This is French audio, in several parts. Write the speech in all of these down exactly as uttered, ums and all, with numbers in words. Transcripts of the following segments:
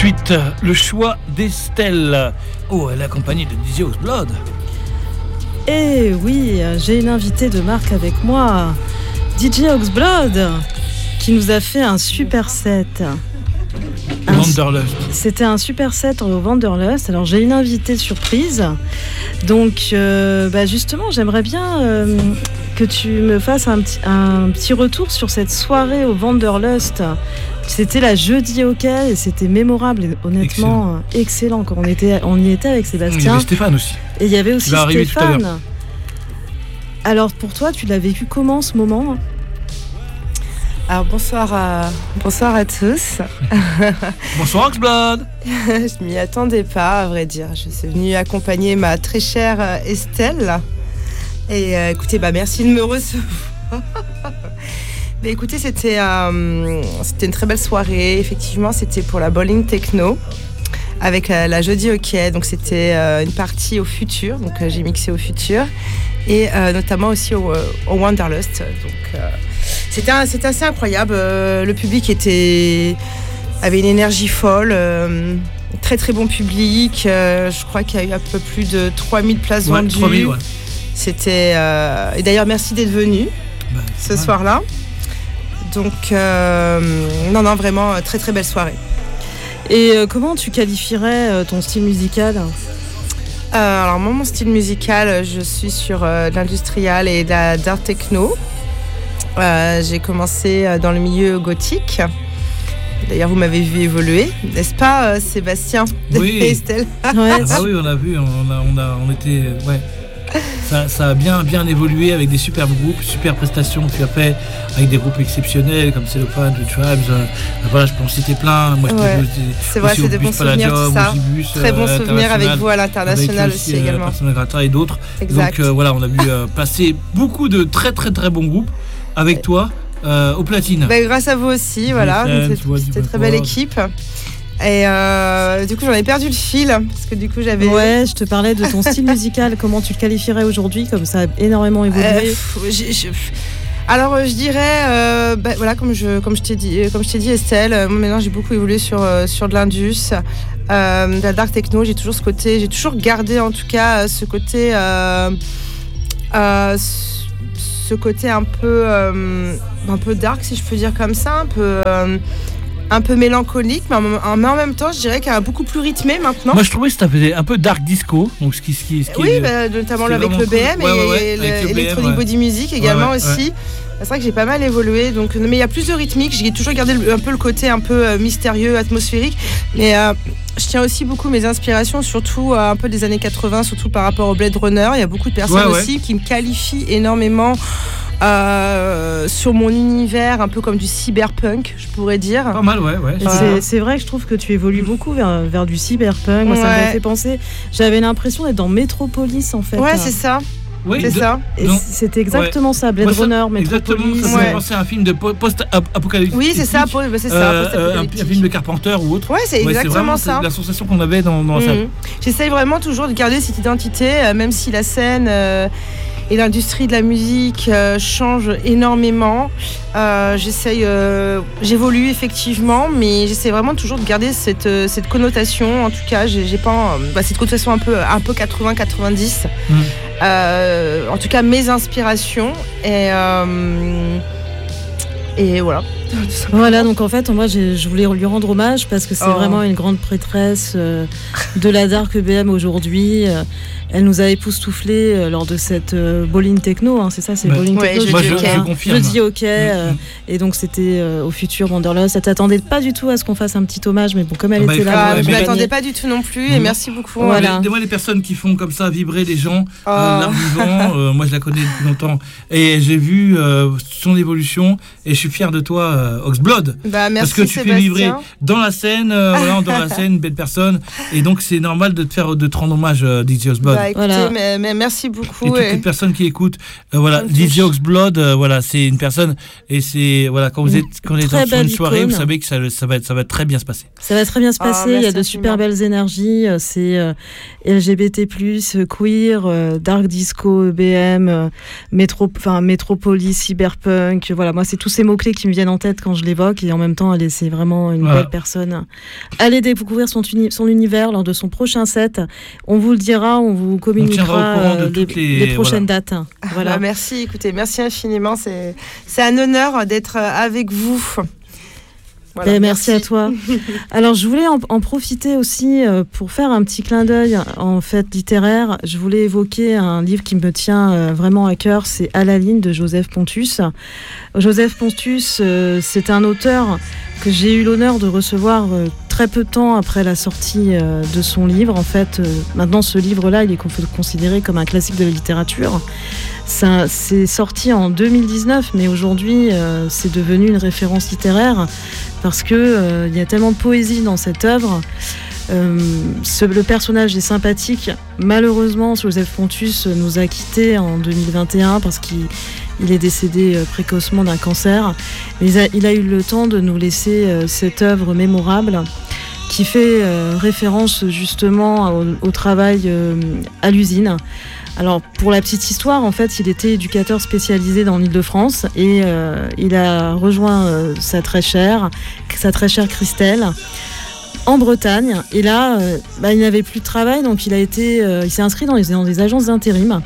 suite, le choix d'Estelle. Oh, elle est accompagnée de D J Oxblood. Eh oui, j'ai une invitée de marque avec moi, D J Oxblood, qui nous a fait un super set. Un, Wanderlust. C'était un super set au Wanderlust. Alors j'ai une invitée surprise. Donc euh, bah justement, j'aimerais bien euh, que tu me fasses un petit, un petit retour sur cette soirée au Wanderlust. C'était la jeudi hockey et c'était mémorable et honnêtement excellent. excellent. Quand on, était, on y était avec Sébastien. Il y avait Stéphane aussi. Et il y avait aussi Stéphane. Alors pour toi, tu l'as vécu comment ce moment ? Alors bonsoir à, bonsoir à tous. Bonsoir Oxblood. Je m'y attendais pas, à vrai dire. Je suis venue accompagner ma très chère Estelle. Et euh, écoutez, bah merci de me recevoir. Mais écoutez, c'était, euh, c'était une très belle soirée. Effectivement, c'était pour la bowling techno avec la, la jeudi hockey. Donc c'était euh, une partie au futur. Donc euh, j'ai mixé au futur et euh, notamment aussi au, au Wanderlust. Donc euh, C'était, un, c'était assez incroyable. Euh, le public était, avait une énergie folle. Euh, très très bon public. Euh, je crois qu'il y a eu un peu plus de trois mille places ouais, vendues. trois mille, ouais. C'était, euh, et d'ailleurs, merci d'être venu bah, ce vrai. soir-là. Donc, euh, non, non, vraiment, très très belle soirée. Et euh, comment tu qualifierais euh, ton style musical ? euh, Alors, moi, mon style musical, je suis sur euh, de l'industrial et de la d'art techno. Euh, j'ai commencé dans le milieu gothique. D'ailleurs, vous m'avez vu évoluer, n'est-ce pas, euh, Sébastien oui. et Estelle ? Ouais. Ah bah oui, on a vu, on a, on a, on était, ouais. Ça, ça a bien, bien évolué avec des superbes groupes, super prestations que tu as fait avec des groupes exceptionnels comme Cellophane, The Tribes. Euh, voilà, je peux en citer plein. Moi, je ouais. t'ai C'est vrai, c'est des bons souvenirs, tout ça. Bus, Très bons euh, souvenirs avec vous à l'international avec aussi, aussi également. Euh, Persona Grata et d'autres. Exact. Donc euh, voilà, on a vu euh, passer beaucoup de très très très bons groupes avec ouais. toi euh, au platine. Bah, grâce à vous aussi, voilà. F M, c'était c'était une très belle équipe. Et euh, du coup, j'en ai perdu le fil parce que du coup, j'avais. Ouais, je te parlais de ton style musical. Comment tu le qualifierais aujourd'hui ? Comme ça a énormément évolué. Euh, pff, j'ai, j'ai... Alors, je dirais, euh, bah, voilà, comme je, comme je t'ai dit, comme je t'ai dit, Estelle. Moi, maintenant, j'ai beaucoup évolué sur euh, sur de l'indus, euh, de la dark techno. J'ai toujours ce côté, j'ai toujours gardé, en tout cas, ce côté, euh, euh, ce côté un peu, euh, un peu dark, si je peux dire comme ça, un peu. Euh, un peu mélancolique, mais en, mais en même temps, je dirais qu'elle a beaucoup plus rythmé maintenant. Moi, je trouvais que c'était un peu dark disco, donc ce qui, ce qui, ce qui oui, est, bah, notamment ce qui avec le B M cool. et, ouais, ouais, et avec l'Electronic ouais. Body Music également ouais, ouais, aussi. Ouais. C'est vrai que j'ai pas mal évolué, donc, mais il y a plus de rythmique. J'ai toujours gardé le, un peu le côté un peu euh, mystérieux, atmosphérique. Mais euh, je tiens aussi beaucoup mes inspirations, surtout euh, un peu des années quatre-vingts, surtout par rapport au Blade Runner. Il y a beaucoup de personnes ouais, aussi ouais. qui me qualifient énormément. Euh, sur mon univers, un peu comme du cyberpunk, je pourrais dire. Pas mal, ouais, ouais. C'est, c'est vrai que je trouve que tu évolues beaucoup vers, vers du cyberpunk. Moi, ouais. ça m'a fait penser. J'avais l'impression d'être dans Metropolis, en fait. Ouais, c'est ça. Oui, c'est de, ça. Et donc, c'était exactement ouais. ça, Blade Moi, Runner, Metropolis. Exactement, ça ouais. un film de post-apocalyptique. Oui, c'est ça, c'est ça. Euh, un, un film de Carpenter ou autre. Ouais, c'est ouais, exactement c'est ça. C'est la sensation qu'on avait dans, dans mmh. la salle. J'essaye vraiment toujours de garder cette identité, euh, même si la scène euh, et l'industrie de la musique euh, changent énormément. Euh, j'essaye, euh, j'évolue effectivement, mais j'essaie vraiment toujours de garder cette, euh, cette connotation. En tout cas, j'ai, j'ai pas bah, cette connotation un peu, un peu quatre-vingts quatre-vingt-dix. Mmh. Euh, en tout cas, mes inspirations et euh, et voilà. Voilà, donc en fait, moi, j'ai, je voulais lui rendre hommage parce que c'est oh. vraiment une grande prêtresse euh, de la dark B M aujourd'hui. Euh, elle nous a époustouflés euh, lors de cette euh, bowling techno, hein, c'est ça, c'est bah, bowling ouais, techno. Moi, je, je, je confirme. Je dis ok, euh, mmh. et donc c'était euh, au futur Wanderlust. Ça t'attendait pas du tout à ce qu'on fasse un petit hommage, mais bon, comme elle ah, était bah, là, ah, je m'attendais pas du tout non plus, et mmh. merci beaucoup. Voilà. Les, moi, les personnes qui font comme ça vibrer les gens, oh. euh, l'art vivant, euh, moi je la connais depuis longtemps, et j'ai vu euh, son évolution, et je suis fier de toi, euh, Oxblood. Bah, merci, parce que tu Sébastien. fais vibrer dans la scène, euh, voilà, dans la scène, une belle personne, et donc c'est normal de te faire, de te rendre hommage, euh, D J Oxblood. Bah, écoutez, voilà. mais, mais merci beaucoup. Et toutes et... les personnes qui écoutent, euh, voilà, D J Oxblood, euh, voilà, c'est une personne, et c'est voilà, quand vous êtes, quand vous êtes dans une soirée, icône. Vous savez que ça, ça va, être, ça va très bien se passer. Ça va très bien se passer. Oh, il y a de super belles énergies. C'est euh, L G B T plus, queer, euh, dark disco, E B M, euh, métro, enfin métropolis, cyberpunk. Voilà, moi c'est tous ces mots clés qui me viennent en tête tête quand je l'évoque, et en même temps, elle est, c'est vraiment une Voilà. belle personne. Allez découvrir son, uni- son univers lors de son prochain set. On vous le dira, on vous communiquera tiendra au courant de euh, les, toutes les- les prochaines voilà. dates. Voilà. Bah, merci, écoutez, merci infiniment. C'est, c'est un honneur d'être avec vous. Voilà, Et merci. à toi. Alors, je voulais en, en profiter aussi euh, pour faire un petit clin d'œil en fait littéraire. Je voulais évoquer un livre qui me tient euh, vraiment à cœur, c'est À la ligne de Joseph Pontus. Joseph Pontus, euh, c'est un auteur que j'ai eu l'honneur de recevoir euh, très peu de temps après la sortie euh, de son livre. En fait, euh, maintenant, ce livre-là, il est con- considéré comme un classique de la littérature. Ça, c'est sorti en deux mille dix-neuf, mais aujourd'hui, euh, c'est devenu une référence littéraire parce que euh, il y a tellement de poésie dans cette œuvre. Euh, ce, le personnage est sympathique. Malheureusement, Joseph Pontus nous a quittés en deux mille vingt et un parce qu'il il est décédé euh, précocement d'un cancer. Mais il a, il a eu le temps de nous laisser euh, cette œuvre mémorable qui fait euh, référence justement au, au travail euh, à l'usine. Alors, pour la petite histoire, en fait, il était éducateur spécialisé dans l'Île-de-France et euh, il a rejoint euh, sa très chère, sa très chère Christelle en Bretagne. Et là, euh, bah, il n'avait plus de travail, donc il a été, euh, il s'est inscrit dans, les, dans des agences d'intérim.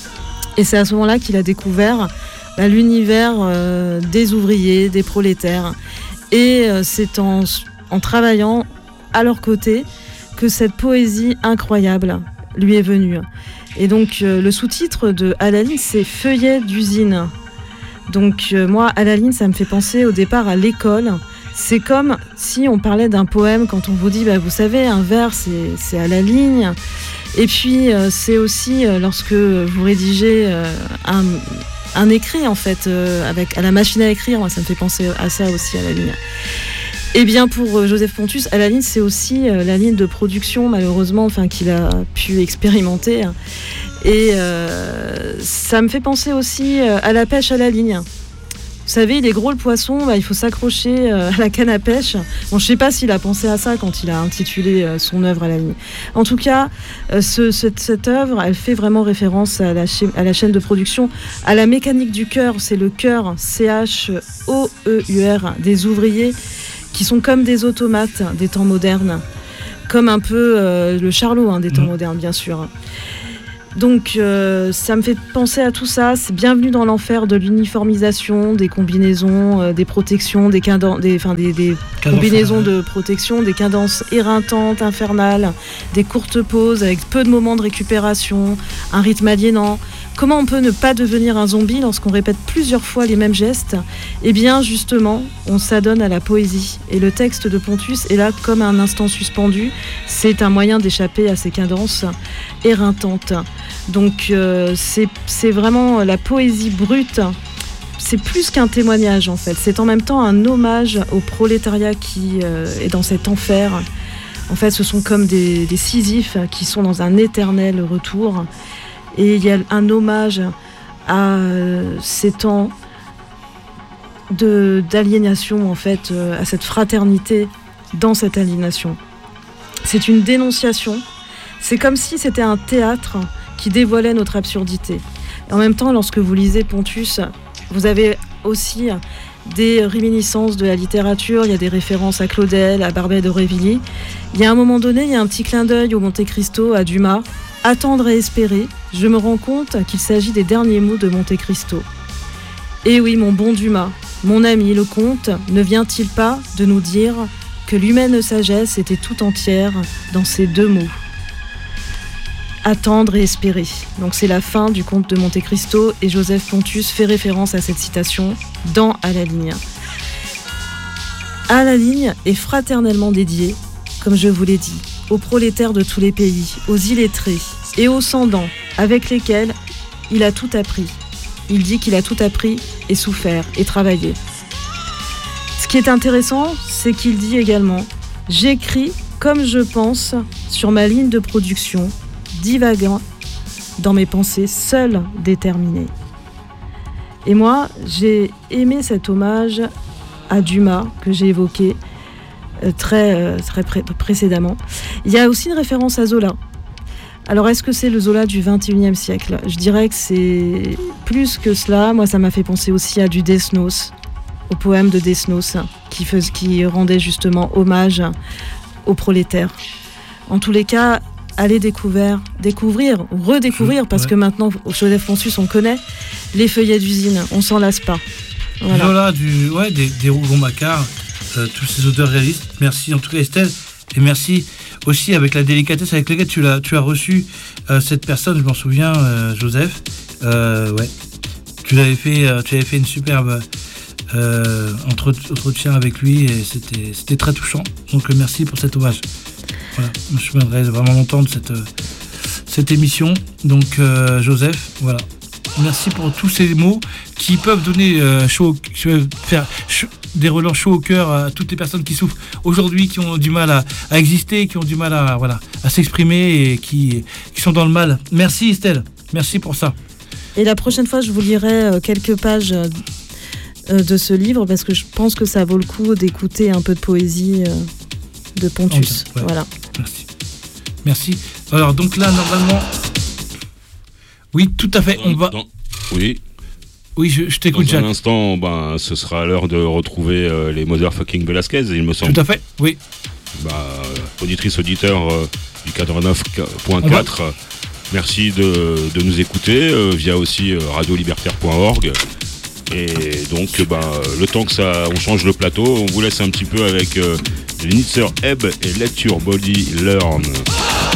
Et c'est à ce moment-là qu'il a découvert bah, l'univers euh, des ouvriers, des prolétaires. Et euh, c'est en, en travaillant à leur côté que cette poésie incroyable lui est venue. Et donc, euh, le sous-titre de À la ligne, c'est Feuillet d'usine. Donc, euh, moi, À la ligne, ça me fait penser au départ à l'école. C'est comme si on parlait d'un poème quand on vous dit, bah, vous savez, un vers, c'est, c'est à la ligne. Et puis, euh, c'est aussi euh, lorsque vous rédigez euh, un, un écrit, en fait, euh, avec, à la machine à écrire. Moi, ça me fait penser à ça aussi, à la ligne. Et bien pour euh, Joseph Pontus, à la ligne, c'est aussi euh, la ligne de production, malheureusement, enfin, qu'il a pu expérimenter. Et euh, ça me fait penser aussi euh, à la pêche à la ligne. Vous savez, il est gros le poisson, bah, il faut s'accrocher euh, à la canne à pêche. Bon, je ne sais pas s'il a pensé à ça quand il a intitulé euh, son œuvre à la ligne. En tout cas, euh, ce, cette, cette œuvre, elle fait vraiment référence à la, cha- à la chaîne de production, à la mécanique du cœur. C'est le cœur, C H O E U R, des ouvriers qui sont comme des automates des temps modernes, comme un peu euh, le Charlot hein, des temps mmh. modernes, bien sûr. Donc, euh, ça me fait penser à tout ça. C'est bienvenue dans l'enfer de l'uniformisation, des combinaisons, euh, des protections, des, caden- des, enfin, des, des combinaisons de protection, des cadences éreintantes, infernales, des courtes pauses avec peu de moments de récupération, un rythme aliénant. Comment on peut ne pas devenir un zombie lorsqu'on répète plusieurs fois les mêmes gestes ? Eh bien, justement, on s'adonne à la poésie. Et le texte de Pontus est là comme un instant suspendu. C'est un moyen d'échapper à ces cadences éreintantes. Donc, euh, c'est, c'est vraiment la poésie brute. C'est plus qu'un témoignage, en fait. C'est en même temps un hommage au prolétariat qui euh, est dans cet enfer. En fait, ce sont comme des, des Sisyphes qui sont dans un éternel retour. Et il y a un hommage à euh, ces temps de, d'aliénation, en fait, euh, à cette fraternité dans cette aliénation. C'est une dénonciation. C'est comme si c'était un théâtre qui dévoilait notre absurdité. Et en même temps, lorsque vous lisez Pontus, vous avez aussi des réminiscences de la littérature. Il y a des références à Claudel, à Barbey d'Aurevilly. Il y a un moment donné, il y a un petit clin d'œil au Monte Cristo, à Dumas. Attendre et espérer, je me rends compte qu'il s'agit des derniers mots de Monte Cristo. Et oui, mon bon Dumas, mon ami le comte, ne vient-il pas de nous dire que l'humaine sagesse était tout entière dans ces deux mots ? Attendre et espérer. Donc c'est la fin du conte de Monte Cristo et Joseph Pontus fait référence à cette citation dans À la ligne. À la ligne est fraternellement dédié, comme je vous l'ai dit, aux prolétaires de tous les pays, aux illettrés et aux sans-dents avec lesquels il a tout appris. Il dit qu'il a tout appris et souffert et travaillé. Ce qui est intéressant, c'est qu'il dit également « J'écris comme je pense sur ma ligne de production, divaguant dans mes pensées seules déterminées. » Et moi, j'ai aimé cet hommage à Dumas que j'ai évoqué très, très pré- précédemment. Il y a aussi une référence à Zola. Alors, est-ce que c'est le Zola du vingt et unième siècle ? Je dirais que c'est plus que cela. Moi, ça m'a fait penser aussi à du Desnos. au poème de Desnos qui, fais, qui rendait justement hommage aux prolétaires. En tous les cas, allez découvrir, découvrir ou redécouvrir, parce ouais. que maintenant, au Joseph-Ponssus, on connaît les feuillets d'usine, on s'en lasse pas. Voilà, voilà du, ouais, des, des rougon-macquart, euh, tous ces auteurs réalistes. Merci en tout cas Estelle, et merci aussi avec la délicatesse avec laquelle tu, l'as, tu as reçu euh, cette personne, je m'en souviens, euh, Joseph. Euh, ouais. Tu avais fait, euh, tu avais fait une superbe euh, entretien avec lui et c'était, c'était très touchant. Donc euh, merci pour cet hommage. Voilà, je me souviendrai vraiment longtemps de cette, euh, cette émission. Donc euh, Joseph, voilà. Merci pour tous ces mots qui peuvent donner euh, chaud, faire chaud, des relents chauds au cœur à toutes les personnes qui souffrent aujourd'hui, qui ont du mal à, à exister, qui ont du mal à, voilà, à s'exprimer et qui, qui sont dans le mal. Merci Estelle, merci pour ça. Et la prochaine fois, je vous lirai quelques pages de ce livre parce que je pense que ça vaut le coup d'écouter un peu de poésie de Pontus. Ouais. Voilà. Merci. Merci. Alors donc là, normalement... Oui, tout à fait. On va... Dans... Oui. Oui, je, je t'écoute, Jacques. Dans un instant, ben, ce sera l'heure de retrouver euh, les Motherfucking Velasquez, il me semble. Tout à fait, oui. Bah, auditrice, auditeur euh, du quatre-vingt-neuf point quatre, va... merci de, de nous écouter euh, via aussi euh, radio libertaire point org. Et donc, bah, le temps que ça, on change le plateau, on vous laisse un petit peu avec euh, les Nitzer Ebb et Let Your Body Learn.